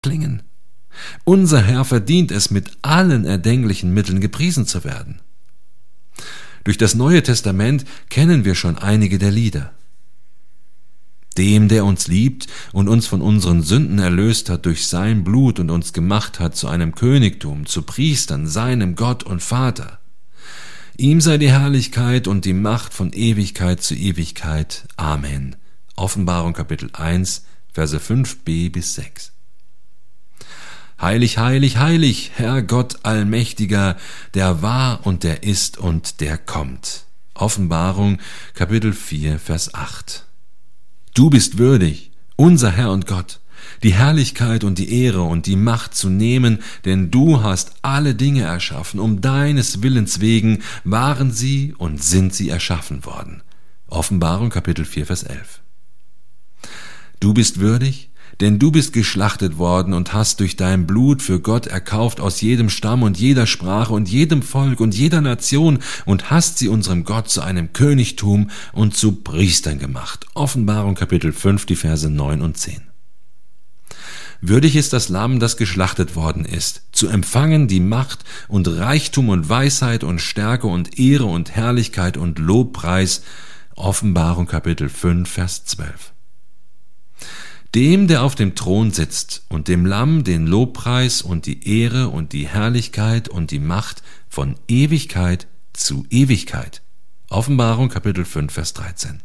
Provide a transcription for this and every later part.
klingen. Unser Herr verdient es, mit allen erdenklichen Mitteln gepriesen zu werden. Durch das Neue Testament kennen wir schon einige der Lieder. Dem, der uns liebt und uns von unseren Sünden erlöst hat durch sein Blut und uns gemacht hat zu einem Königtum, zu Priestern, seinem Gott und Vater. Ihm sei die Herrlichkeit und die Macht von Ewigkeit zu Ewigkeit. Amen. Offenbarung Kapitel 1, Verse 5b bis 6. Heilig, heilig, heilig, Herr Gott Allmächtiger, der war und der ist und der kommt. Offenbarung Kapitel 4, Vers 8. Du bist würdig, unser Herr und Gott, die Herrlichkeit und die Ehre und die Macht zu nehmen, denn du hast alle Dinge erschaffen, um deines Willens wegen waren sie und sind sie erschaffen worden. Offenbarung Kapitel 4, Vers 11. Du bist würdig, denn du bist geschlachtet worden und hast durch dein Blut für Gott erkauft aus jedem Stamm und jeder Sprache und jedem Volk und jeder Nation und hast sie unserem Gott zu einem Königtum und zu Priestern gemacht. Offenbarung Kapitel 5, die Verse 9 und 10. Würdig ist das Lamm, das geschlachtet worden ist, zu empfangen die Macht und Reichtum und Weisheit und Stärke und Ehre und Herrlichkeit und Lobpreis. Offenbarung Kapitel 5, Vers 12. Dem, der auf dem Thron sitzt, und dem Lamm den Lobpreis und die Ehre und die Herrlichkeit und die Macht von Ewigkeit zu Ewigkeit. Offenbarung Kapitel 5, Vers 13.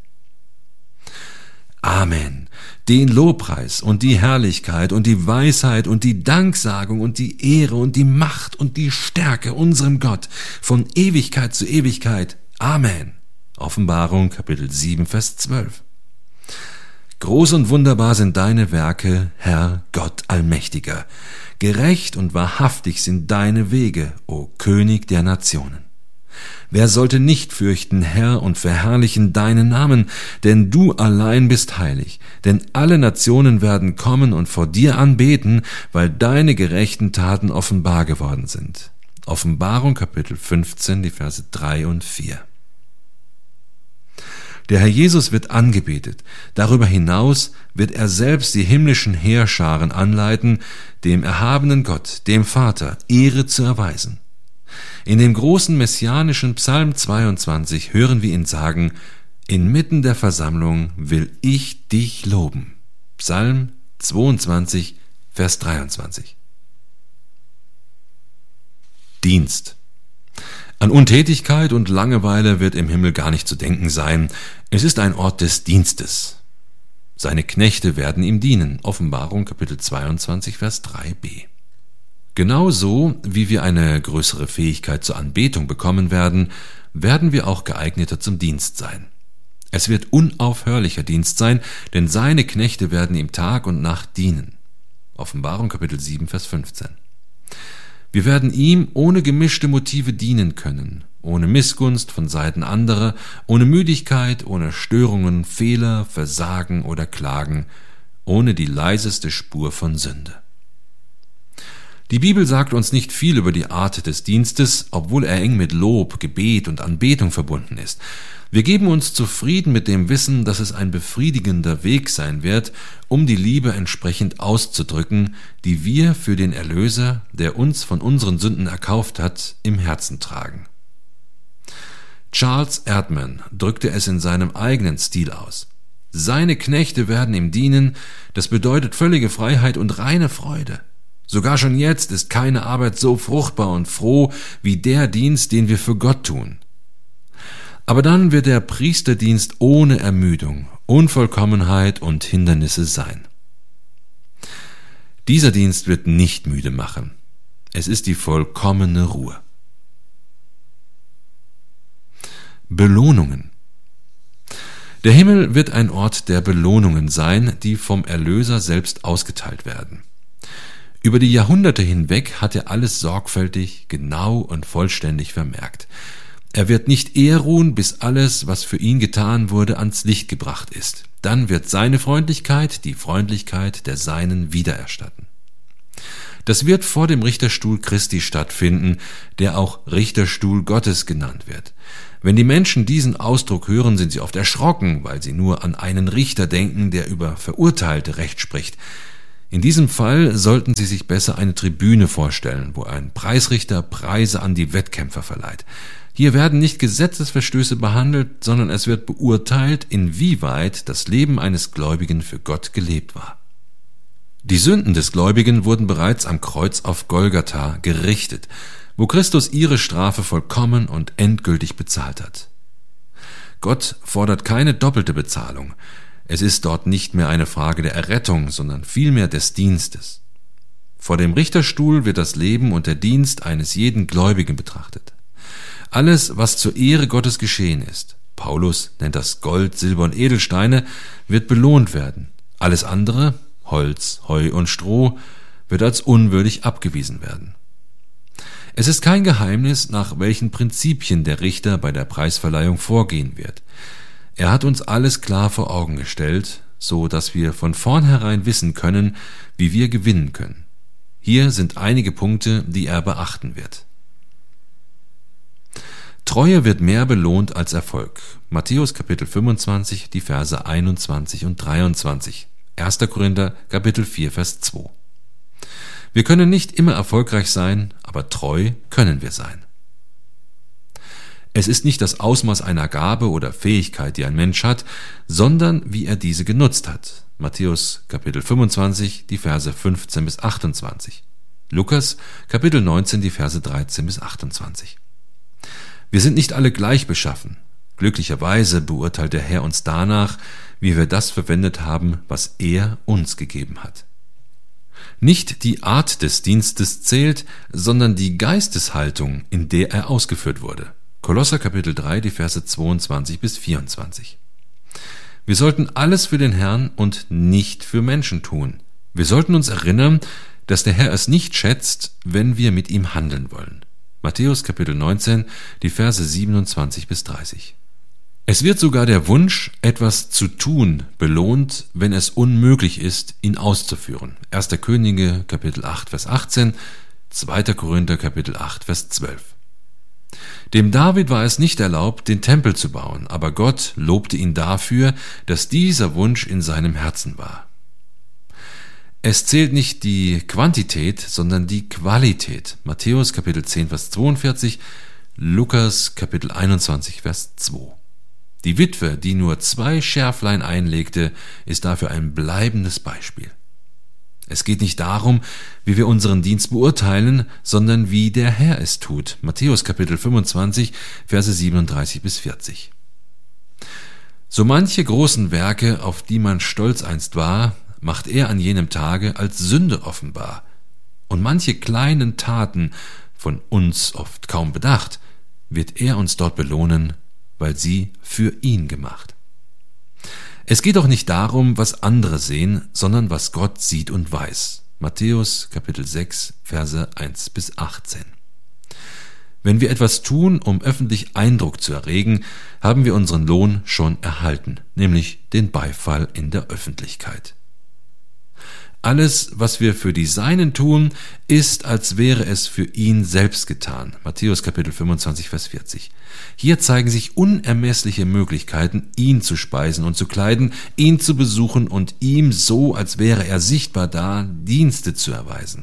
Amen. Den Lobpreis und die Herrlichkeit und die Weisheit und die Danksagung und die Ehre und die Macht und die Stärke unserem Gott von Ewigkeit zu Ewigkeit. Amen. Offenbarung Kapitel 7, Vers 12. Groß und wunderbar sind deine Werke, Herr Gott Allmächtiger. Gerecht und wahrhaftig sind deine Wege, o König der Nationen. Wer sollte nicht fürchten, Herr, und verherrlichen deinen Namen, denn du allein bist heilig, denn alle Nationen werden kommen und vor dir anbeten, weil deine gerechten Taten offenbar geworden sind. Offenbarung Kapitel 15, die Verse 3 und 4. Der Herr Jesus wird angebetet. Darüber hinaus wird er selbst die himmlischen Heerscharen anleiten, dem erhabenen Gott, dem Vater, Ehre zu erweisen. In dem großen messianischen Psalm 22 hören wir ihn sagen: Inmitten der Versammlung will ich dich loben. Psalm 22, Vers 23. Dienst. An Untätigkeit und Langeweile wird im Himmel gar nicht zu denken sein. Es ist ein Ort des Dienstes. Seine Knechte werden ihm dienen. Offenbarung Kapitel 22, Vers 3b. Genauso wie wir eine größere Fähigkeit zur Anbetung bekommen werden, werden wir auch geeigneter zum Dienst sein. Es wird unaufhörlicher Dienst sein, denn seine Knechte werden ihm Tag und Nacht dienen. Offenbarung Kapitel 7, Vers 15. Wir werden ihm ohne gemischte Motive dienen können, ohne Missgunst von Seiten anderer, ohne Müdigkeit, ohne Störungen, Fehler, Versagen oder Klagen, ohne die leiseste Spur von Sünde. Die Bibel sagt uns nicht viel über die Art des Dienstes, obwohl er eng mit Lob, Gebet und Anbetung verbunden ist. Wir geben uns zufrieden mit dem Wissen, dass es ein befriedigender Weg sein wird, um die Liebe entsprechend auszudrücken, die wir für den Erlöser, der uns von unseren Sünden erkauft hat, im Herzen tragen. Charles Erdman drückte es in seinem eigenen Stil aus. Seine Knechte werden ihm dienen, das bedeutet völlige Freiheit und reine Freude. Sogar schon jetzt ist keine Arbeit so fruchtbar und froh wie der Dienst, den wir für Gott tun. Aber dann wird der Priesterdienst ohne Ermüdung, Unvollkommenheit und Hindernisse sein. Dieser Dienst wird nicht müde machen. Es ist die vollkommene Ruhe. Belohnungen. Der Himmel wird ein Ort der Belohnungen sein, die vom Erlöser selbst ausgeteilt werden. Über die Jahrhunderte hinweg hat er alles sorgfältig, genau und vollständig vermerkt. Er wird nicht eher ruhen, bis alles, was für ihn getan wurde, ans Licht gebracht ist. Dann wird seine Freundlichkeit die Freundlichkeit der Seinen wiedererstatten. Das wird vor dem Richterstuhl Christi stattfinden, der auch Richterstuhl Gottes genannt wird. Wenn die Menschen diesen Ausdruck hören, sind sie oft erschrocken, weil sie nur an einen Richter denken, der über Verurteilte Recht spricht. In diesem Fall sollten Sie sich besser eine Tribüne vorstellen, wo ein Preisrichter Preise an die Wettkämpfer verleiht. Hier werden nicht Gesetzesverstöße behandelt, sondern es wird beurteilt, inwieweit das Leben eines Gläubigen für Gott gelebt war. Die Sünden des Gläubigen wurden bereits am Kreuz auf Golgatha gerichtet, wo Christus ihre Strafe vollkommen und endgültig bezahlt hat. Gott fordert keine doppelte Bezahlung. Es ist dort nicht mehr eine Frage der Errettung, sondern vielmehr des Dienstes. Vor dem Richterstuhl wird das Leben und der Dienst eines jeden Gläubigen betrachtet. Alles, was zur Ehre Gottes geschehen ist, Paulus nennt das Gold, Silber und Edelsteine, wird belohnt werden. Alles andere, Holz, Heu und Stroh, wird als unwürdig abgewiesen werden. Es ist kein Geheimnis, nach welchen Prinzipien der Richter bei der Preisverleihung vorgehen wird. Er hat uns alles klar vor Augen gestellt, so dass wir von vornherein wissen können, wie wir gewinnen können. Hier sind einige Punkte, die er beachten wird. Treue wird mehr belohnt als Erfolg. Matthäus Kapitel 25, die Verse 21 und 23. 1. Korinther Kapitel 4, Vers 2. Wir können nicht immer erfolgreich sein, aber treu können wir sein. Es ist nicht das Ausmaß einer Gabe oder Fähigkeit, die ein Mensch hat, sondern wie er diese genutzt hat. Matthäus Kapitel 25, die Verse 15 bis 28. Lukas Kapitel 19, die Verse 13 bis 28. Wir sind nicht alle gleich beschaffen. Glücklicherweise beurteilt der Herr uns danach, wie wir das verwendet haben, was er uns gegeben hat. Nicht die Art des Dienstes zählt, sondern die Geisteshaltung, in der er ausgeführt wurde. Kolosser Kapitel 3, die Verse 22 bis 24. Wir sollten alles für den Herrn und nicht für Menschen tun. Wir sollten uns erinnern, dass der Herr es nicht schätzt, wenn wir mit ihm handeln wollen. Matthäus Kapitel 19, die Verse 27 bis 30. Es wird sogar der Wunsch, etwas zu tun, belohnt, wenn es unmöglich ist, ihn auszuführen. 1. Könige Kapitel 8, Vers 18, 2. Korinther Kapitel 8, Vers 12. Dem David war es nicht erlaubt, den Tempel zu bauen, aber Gott lobte ihn dafür, dass dieser Wunsch in seinem Herzen war. Es zählt nicht die Quantität, sondern die Qualität. Matthäus Kapitel 10, Vers 42, Lukas Kapitel 21, Vers 2. Die Witwe, die nur 2 Schärflein einlegte, ist dafür ein bleibendes Beispiel. Es geht nicht darum, wie wir unseren Dienst beurteilen, sondern wie der Herr es tut. Matthäus Kapitel 25, Verse 37 bis 40. So manche großen Werke, auf die man stolz einst war, macht er an jenem Tage als Sünde offenbar. Und manche kleinen Taten, von uns oft kaum bedacht, wird er uns dort belohnen, weil sie für ihn gemacht. Es geht auch nicht darum, was andere sehen, sondern was Gott sieht und weiß. Matthäus Kapitel 6, Verse 1 bis 18. Wenn wir etwas tun, um öffentlich Eindruck zu erregen, haben wir unseren Lohn schon erhalten, nämlich den Beifall in der Öffentlichkeit. Alles, was wir für die Seinen tun, ist, als wäre es für ihn selbst getan. Matthäus Kapitel 25, Vers 40. Hier zeigen sich unermessliche Möglichkeiten, ihn zu speisen und zu kleiden, ihn zu besuchen und ihm so, als wäre er sichtbar da, Dienste zu erweisen.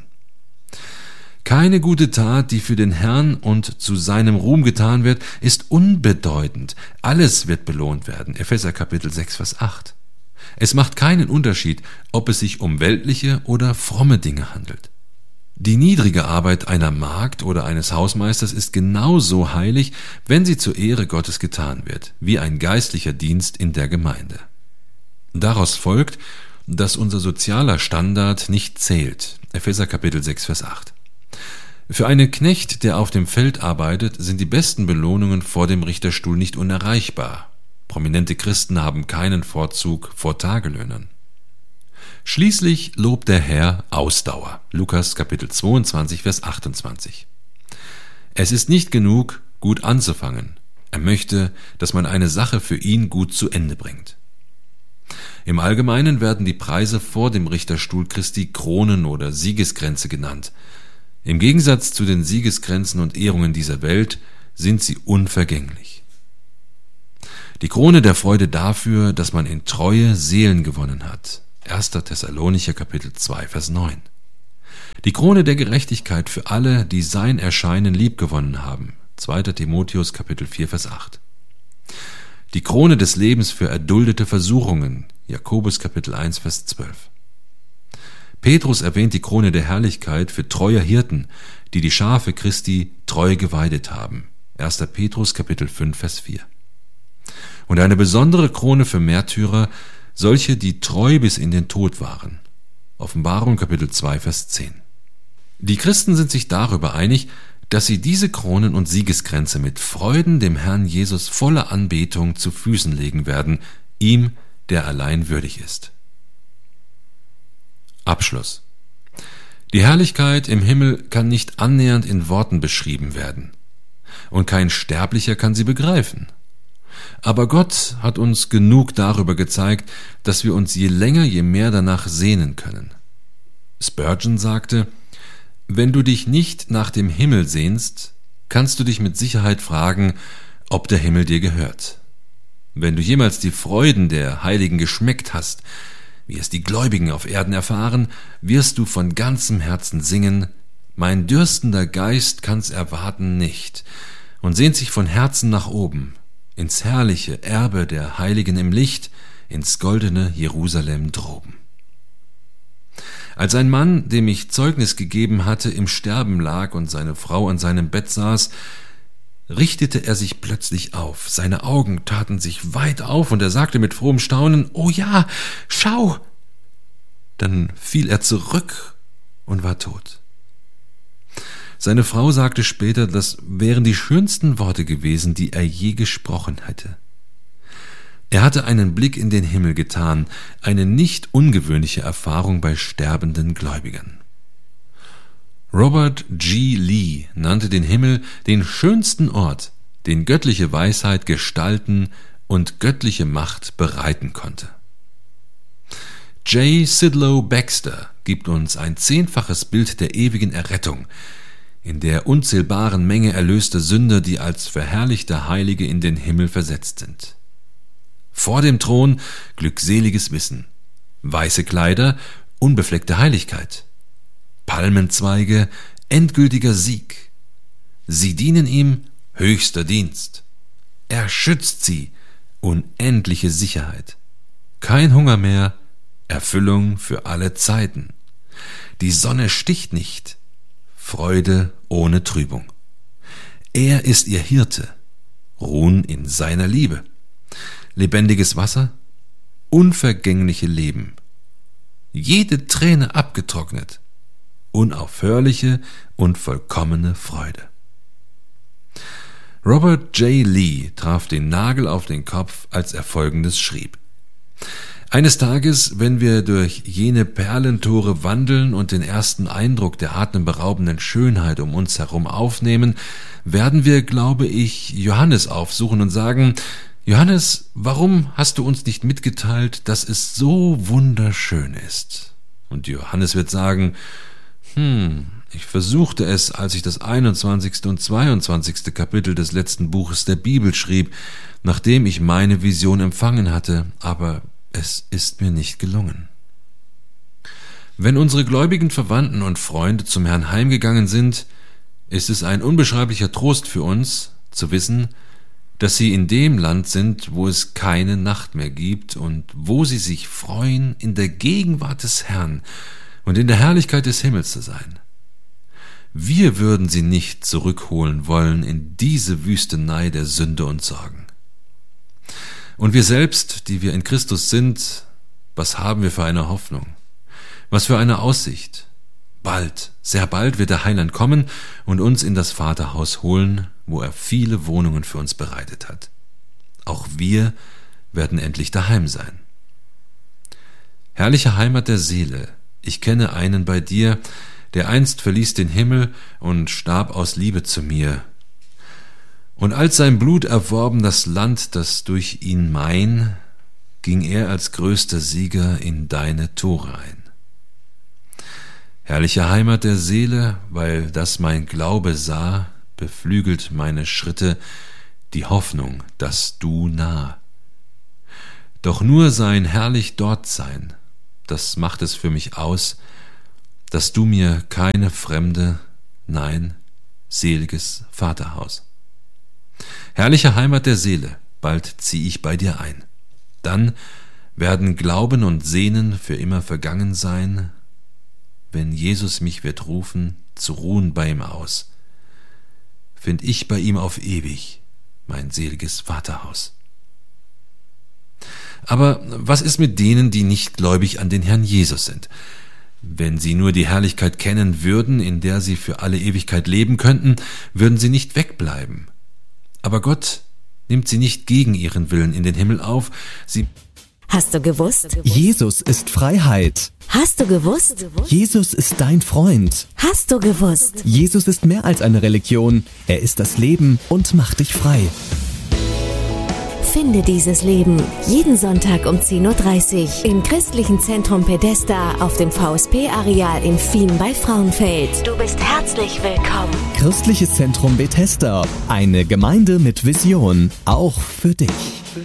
Keine gute Tat, die für den Herrn und zu seinem Ruhm getan wird, ist unbedeutend. Alles wird belohnt werden. Epheser Kapitel 6, Vers 8. Es macht keinen Unterschied, ob es sich um weltliche oder fromme Dinge handelt. Die niedrige Arbeit einer Magd oder eines Hausmeisters ist genauso heilig, wenn sie zur Ehre Gottes getan wird, wie ein geistlicher Dienst in der Gemeinde. Daraus folgt, dass unser sozialer Standard nicht zählt. Epheser Kapitel 6, Vers 8. Für einen Knecht, der auf dem Feld arbeitet, sind die besten Belohnungen vor dem Richterstuhl nicht unerreichbar. Prominente Christen haben keinen Vorzug vor Tagelöhnern. Schließlich lobt der Herr Ausdauer. Lukas Kapitel 22, Vers 28. Es ist nicht genug, gut anzufangen. Er möchte, dass man eine Sache für ihn gut zu Ende bringt. Im Allgemeinen werden die Preise vor dem Richterstuhl Christi Kronen oder Siegeskränze genannt. Im Gegensatz zu den Siegeskränzen und Ehrungen dieser Welt sind sie unvergänglich. Die Krone der Freude dafür, dass man in Treue Seelen gewonnen hat. 1. Thessalonicher Kapitel 2, Vers 9. Die Krone der Gerechtigkeit für alle, die sein Erscheinen liebgewonnen haben. 2. Timotheus Kapitel 4, Vers 8. Die Krone des Lebens für erduldete Versuchungen. Jakobus Kapitel 1, Vers 12. Petrus erwähnt die Krone der Herrlichkeit für treue Hirten, die die Schafe Christi treu geweidet haben. 1. Petrus Kapitel 5, Vers 4. Und eine besondere Krone für Märtyrer, solche, die treu bis in den Tod waren. Offenbarung Kapitel 2, Vers 10. Die Christen sind sich darüber einig, dass sie diese Kronen und Siegeskränze mit Freuden dem Herrn Jesus voller Anbetung zu Füßen legen werden, ihm, der allein würdig ist. Abschluss. Die Herrlichkeit im Himmel kann nicht annähernd in Worten beschrieben werden, und kein Sterblicher kann sie begreifen. Aber Gott hat uns genug darüber gezeigt, dass wir uns je länger, je mehr danach sehnen können. Spurgeon sagte: Wenn du dich nicht nach dem Himmel sehnst, kannst du dich mit Sicherheit fragen, ob der Himmel dir gehört. Wenn du jemals die Freuden der Heiligen geschmeckt hast, wie es die Gläubigen auf Erden erfahren, wirst du von ganzem Herzen singen: Mein dürstender Geist kann's erwarten nicht, und sehnt sich von Herzen nach oben, ins herrliche Erbe der Heiligen im Licht, ins goldene Jerusalem droben. Als ein Mann, dem ich Zeugnis gegeben hatte, im Sterben lag und seine Frau an seinem Bett saß, richtete er sich plötzlich auf. Seine Augen taten sich weit auf und er sagte mit frohem Staunen: »Oh ja, schau!« Dann fiel er zurück und war tot. Seine Frau sagte später, das wären die schönsten Worte gewesen, die er je gesprochen hätte. Er hatte einen Blick in den Himmel getan, eine nicht ungewöhnliche Erfahrung bei sterbenden Gläubigern. Robert G. Lee nannte den Himmel den schönsten Ort, den göttliche Weisheit gestalten und göttliche Macht bereiten konnte. J. Sidlow Baxter gibt uns ein 10-faches Bild der ewigen Errettung, in der unzählbaren Menge erlöster Sünder, die als verherrlichte Heilige in den Himmel versetzt sind. Vor dem Thron glückseliges Wissen, weiße Kleider, unbefleckte Heiligkeit, Palmenzweige, endgültiger Sieg. Sie dienen ihm, höchster Dienst. Er schützt sie, unendliche Sicherheit. Kein Hunger mehr, Erfüllung für alle Zeiten. Die Sonne sticht nicht, Freude ohne Trübung. Er ist ihr Hirte, ruhen in seiner Liebe. Lebendiges Wasser, unvergängliche Leben. Jede Träne abgetrocknet, unaufhörliche und vollkommene Freude. Robert J. Lee traf den Nagel auf den Kopf, als er Folgendes schrieb: Eines Tages, wenn wir durch jene Perlentore wandeln und den ersten Eindruck der atemberaubenden Schönheit um uns herum aufnehmen, werden wir, glaube ich, Johannes aufsuchen und sagen: Johannes, warum hast du uns nicht mitgeteilt, dass es so wunderschön ist? Und Johannes wird sagen: Ich versuchte es, als ich das 21. und 22. Kapitel des letzten Buches der Bibel schrieb, nachdem ich meine Vision empfangen hatte, aber es ist mir nicht gelungen. Wenn unsere gläubigen Verwandten und Freunde zum Herrn heimgegangen sind, ist es ein unbeschreiblicher Trost für uns, zu wissen, dass sie in dem Land sind, wo es keine Nacht mehr gibt und wo sie sich freuen, in der Gegenwart des Herrn und in der Herrlichkeit des Himmels zu sein. Wir würden sie nicht zurückholen wollen in diese Wüstenei der Sünde und Sorgen. Und wir selbst, die wir in Christus sind, was haben wir für eine Hoffnung? Was für eine Aussicht? Bald, sehr bald wird der Heiland kommen und uns in das Vaterhaus holen, wo er viele Wohnungen für uns bereitet hat. Auch wir werden endlich daheim sein. Herrliche Heimat der Seele, ich kenne einen bei dir, der einst verließ den Himmel und starb aus Liebe zu mir. Und als sein Blut erworben das Land, das durch ihn mein, ging er als größter Sieger in deine Tore ein. Herrliche Heimat der Seele, weil das mein Glaube sah, beflügelt meine Schritte, die Hoffnung, dass du nah. Doch nur sein herrlich Dortsein das macht es für mich aus, dass du mir keine fremde, nein, seliges Vaterhaus. Herrliche Heimat der Seele, bald zieh ich bei dir ein. Dann werden Glauben und Sehnen für immer vergangen sein, wenn Jesus mich wird rufen, zu ruhen bei ihm aus, find ich bei ihm auf ewig mein seliges Vaterhaus. Aber was ist mit denen, die nicht gläubig an den Herrn Jesus sind? Wenn sie nur die Herrlichkeit kennen würden, in der sie für alle Ewigkeit leben könnten, würden sie nicht wegbleiben. Aber Gott nimmt sie nicht gegen ihren Willen in den Himmel auf. Hast du gewusst? Jesus ist Freiheit. Hast du gewusst? Jesus ist dein Freund. Hast du gewusst? Jesus ist mehr als eine Religion. Er ist das Leben und macht dich frei. Finde dieses Leben jeden Sonntag um 10.30 Uhr im Christlichen Zentrum Pedesta auf dem VSP-Areal in Fien bei Frauenfeld. Du bist herzlich willkommen. Christliches Zentrum Bethesda. Eine Gemeinde mit Vision. Auch für dich.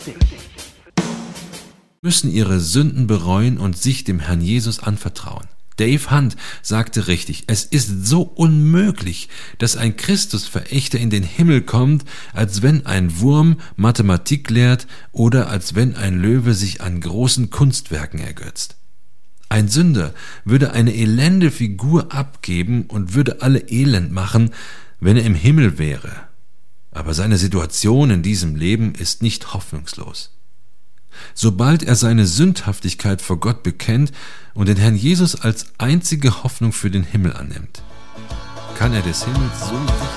Müssen ihre Sünden bereuen und sich dem Herrn Jesus anvertrauen. Dave Hunt sagte richtig, es ist so unmöglich, dass ein Christusverächter in den Himmel kommt, als wenn ein Wurm Mathematik lehrt oder als wenn ein Löwe sich an großen Kunstwerken ergötzt. Ein Sünder würde eine elende Figur abgeben und würde alle elend machen, wenn er im Himmel wäre. Aber seine Situation in diesem Leben ist nicht hoffnungslos. Sobald er seine Sündhaftigkeit vor Gott bekennt und den Herrn Jesus als einzige Hoffnung für den Himmel annimmt, kann er des Himmels so